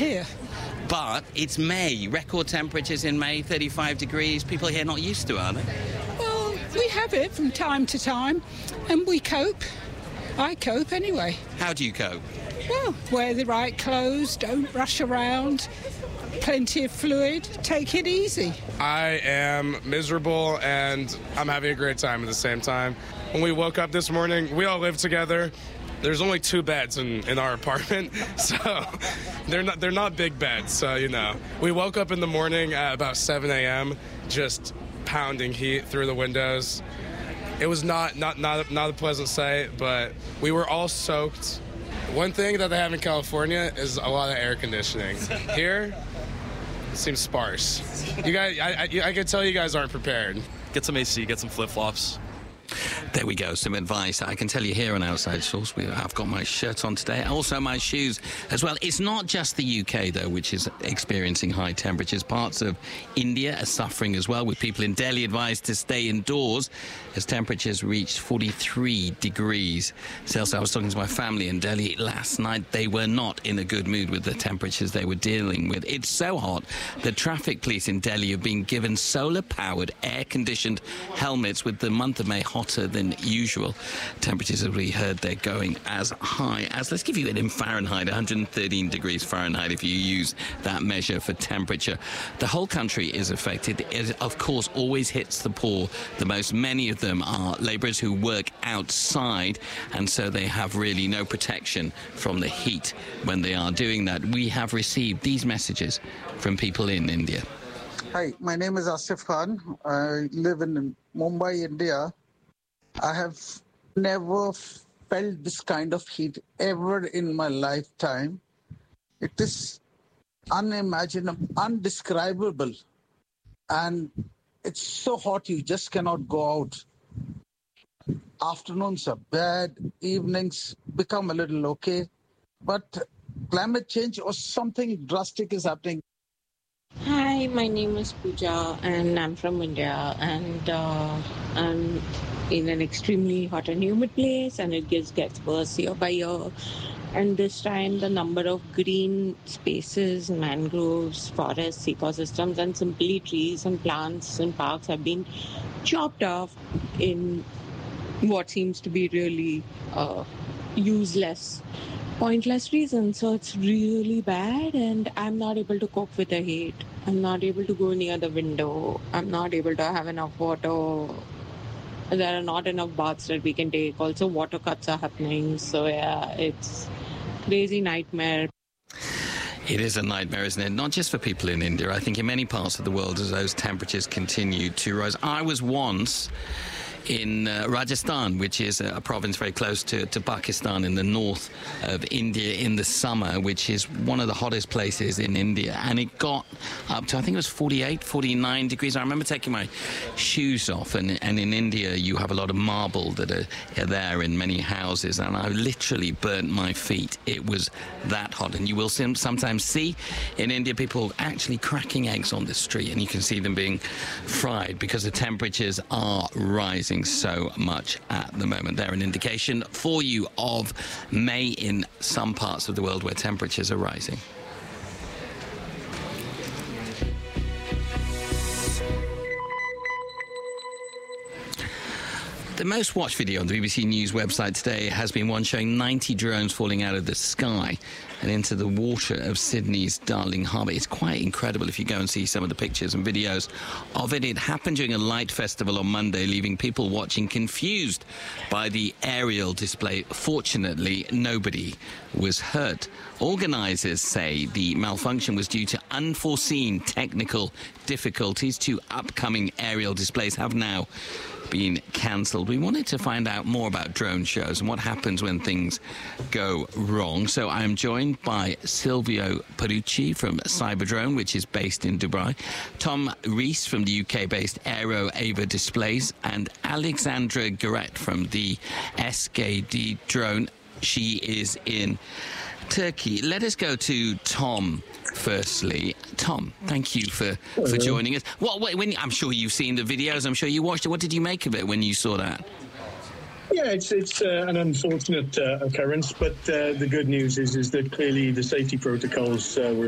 here. But it's May. Record temperatures in May, 35 degrees. People here not used to, are they? Well, we have it from time to time, and we cope. I cope anyway. How do you cope? Well, wear the right clothes, don't rush around, plenty of fluid, take it easy. I am miserable and I'm having a great time at the same time. When we woke up this morning, we all live together. There's only 2 beds in our apartment, so they're not big beds, so, you know. We woke up in the morning at about 7 a.m., just pounding heat through the windows. It was not a pleasant sight, but we were all soaked. One thing that they have in California is a lot of air conditioning. Here, it seems sparse. You guys, I can tell you guys aren't prepared. Get some AC, get some flip-flops. There we go, some advice. I can tell you here on Outside Source, I've got my shirt on today, also my shoes as well. It's not just the UK, though, which is experiencing high temperatures. Parts of India are suffering as well, with people in Delhi advised to stay indoors as temperatures reached 43 degrees Celsius. I was talking to my family in Delhi last night. They were not in a good mood with the temperatures they were dealing with. It's so hot that traffic police in Delhi have been given solar-powered, air-conditioned helmets with the month of May hotter than usual. Temperatures, as we heard, they're going as high as, let's give you it in Fahrenheit, 113 degrees Fahrenheit if you use that measure for temperature. The whole country is affected. It, of course, always hits the poor the most. Many of them are labourers who work outside, and so they have really no protection from the heat when they are doing that. We have received these messages from people in India. Hi, my name is Asif Khan. I live in Mumbai, India. I have never felt this kind of heat ever in my lifetime. It is unimaginable, undescribable. And it's so hot you just cannot go out. Afternoons are bad, evenings become a little okay. But climate change or something drastic is happening. Hi, my name is Pooja and I'm from India, and I'm in an extremely hot and humid place, and it gets worse year by year. And this time the number of green spaces, mangroves, forests, ecosystems, and simply trees and plants and parks have been chopped off in what seems to be really useless, pointless reasons. So it's really bad, and I'm not able to cope with the heat. I'm not able to go near the window. I'm not able to have enough water. There are not enough baths that we can take. Also, water cuts are happening. So yeah, it's crazy nightmare. It is a nightmare, isn't it? Not just for people in India. I think in many parts of the world as those temperatures continue to rise. I was once in Rajasthan, which is a province very close to Pakistan in the north of India in the summer, which is one of the hottest places in India. And it got up to, I think it was 48, 49 degrees. I remember taking my shoes off, and in India you have a lot of marble that are there in many houses, and I literally burnt my feet. It was that hot. And you will sometimes see in India people actually cracking eggs on the street, and you can see them being fried because the temperatures are rising so much at the moment. They're an indication for you of May in some parts of the world where temperatures are rising. The most watched video on the BBC News website today has been one showing 90 drones falling out of the sky and into the water of Sydney's Darling Harbour. It's quite incredible if you go and see some of the pictures and videos of it. It happened during a light festival on Monday, leaving people watching confused by the aerial display. Fortunately, nobody was hurt. Organisers say the malfunction was due to unforeseen technical difficulties. 2 upcoming aerial displays have now been cancelled. We wanted to find out more about drone shows and what happens when things go wrong. So I'm joined by Silvio Perucci from Cyberdrone, which is based in Dubai, Tom Rees from the UK-based Aero Ava Displays, and Alexandra Garet from the SKD Drone. She is in Turkey. Let us go to Tom firstly. Tom, thank you for joining us. I'm sure you've seen the videos. I'm sure you watched it. What did you make of it when you saw that? Yeah, it's an unfortunate occurrence, but the good news is that clearly the safety protocols were